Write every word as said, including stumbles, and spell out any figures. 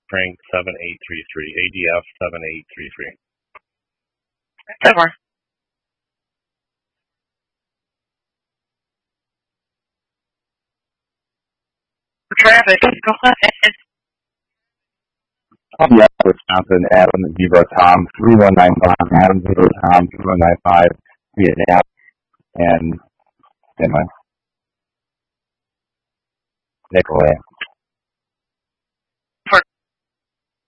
Frank seven eight three three, A D F seven eight three three. ten more. Traffic, go ahead. Oh, yeah, Wisconsin, Adam zero Tom three one nine five, Adam zero Tom three one nine five, Vietnam, and anyway, Nicolay.